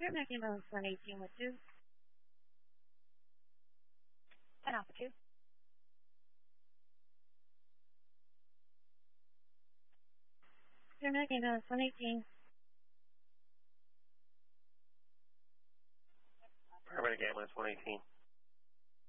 You're making a 118 with 2. 10 off 2. You're making a 118. Paramedic ambulance 118.